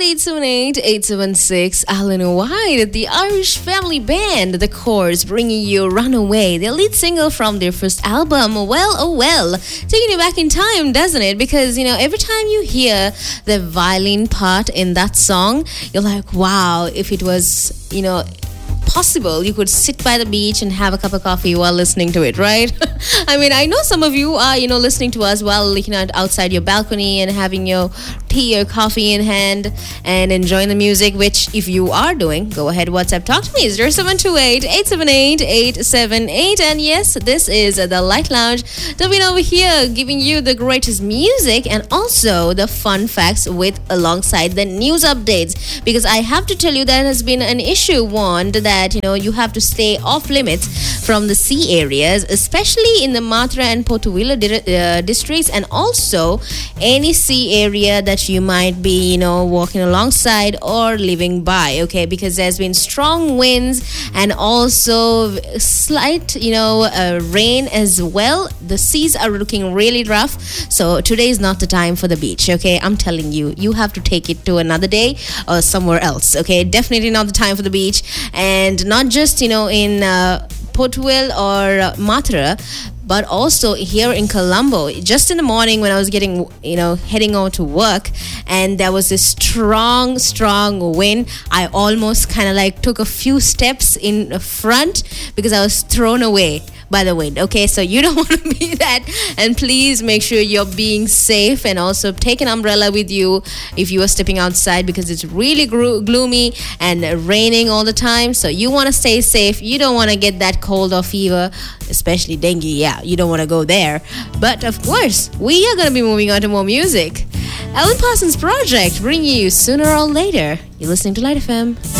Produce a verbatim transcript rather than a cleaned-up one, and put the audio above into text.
eight seven eight, eight seven six. Alan White, the Irish family band, The Corrs, bringing you Runaway, their lead single from their first album, Well, Oh Well. Taking you back in time, doesn't it? Because, you know, every time you hear the violin part in that song, you're like, wow, if it was, you know, possible, you could sit by the beach and have a cup of coffee while listening to it, right? I mean, I know some of you are, you know, listening to us while looking out outside your balcony and having your tea or coffee in hand and enjoying the music, which if you are doing, go ahead, WhatsApp, talk to me, zero seven two eight, eight seven eight, eight seven eight. And yes, this is the Light Lounge. Davina over here giving you the greatest music and also the fun facts with alongside the news updates, because I have to tell you that has been an issue warned that, you know, you have to stay off limits from the sea areas, especially in the Matra and Portuvila di- uh, districts, and also any sea area that you might be, you know, walking alongside or living by, okay, because there's been strong winds and also slight, you know, uh, rain as well. The seas are looking really rough, so today is not the time for the beach, okay? I'm telling you, you have to take it to another day or somewhere else, okay? Definitely not the time for the beach. And not just, you know, in uh, Portugal or uh, Matra, but also here in Colombo. Just in the morning when I was getting, you know, heading on to work, and there was this strong, strong wind, I almost kind of like took a few steps in front because I was thrown away by the wind. Okay, so you don't want to be that, and please make sure you're being safe, and also take an umbrella with you if you are stepping outside, because it's really gro- gloomy and raining all the time. So you want to stay safe. You don't want to get that cold or fever, especially dengue. Yeah, you don't want to go there. But of course, we are going to be moving on to more music. Alan Parsons Project, bringing you Sooner or Later. You're listening to Light F M.